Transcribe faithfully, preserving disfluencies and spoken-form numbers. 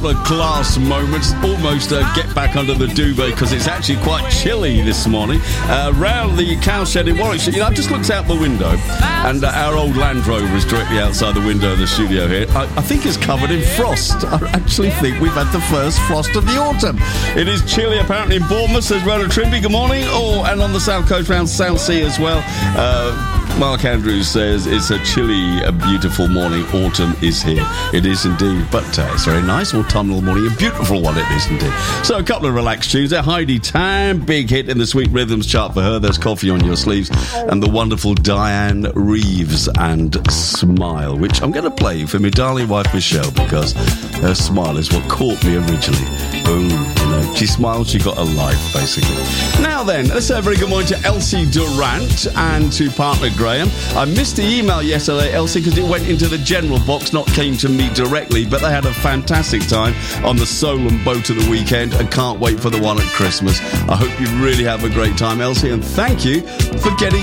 Class moments, almost uh, get back under the duvet because it's actually quite chilly this morning. Uh, round the cowshed in Warwickshire, you know, I've just looked out the window and uh, our old Land Rover is directly outside the window of the studio here. I, I think it's covered in frost. I actually think we've had the first frost of the autumn. It is chilly apparently in Bournemouth as well. Trimby, good morning. Oh, and on the south coast round Southsea as well. Uh, Mark Andrews says it's a chilly, a beautiful morning. Autumn is here. It is indeed, but uh, it's very nice autumnal morning. A beautiful one it is indeed. So a couple of relaxed tunes there. Heidi Tam, big hit in the Sweet Rhythms chart for her. There's Coffee on Your Sleeves. And the wonderful Diane Reeves and Smile, which I'm going to play for my darling wife Michelle because her smile is what caught me originally. Boom, you know, she smiled, she got a life basically. Now then, let's say a very good morning to Elsie Durant and to partner Graham. I missed the email yesterday, Elsie, because it went into the general box, not came to me directly, but they had a fantastic time on the Solent boat of the weekend and can't wait for the one at Christmas. I hope you really have a great time, Elsie, and thank you for getting